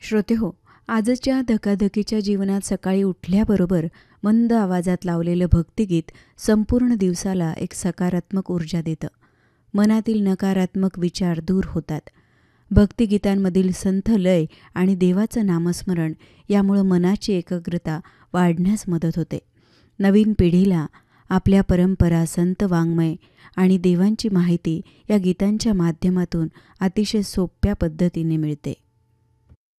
श्रोतेहो, आजच्या धकाधकीच्या जीवनात सकाळी उठल्याबरोबर मंद आवाजात लावलेलं भक्तिगीत संपूर्ण दिवसाला एक सकारात्मक ऊर्जा देतं. मनातील नकारात्मक विचार दूर होतात. भक्तिगीतांमधील संथ लय आणि देवाचं नामस्मरण यामुळं मनाची एकाग्रता वाढण्यास मदत होते. नवीन पिढीला आपल्या परंपरा, संत वाङ्मय आणि देवांची माहिती या गीतांच्या माध्यमातून अतिशय सोप्या पद्धतीने मिळते.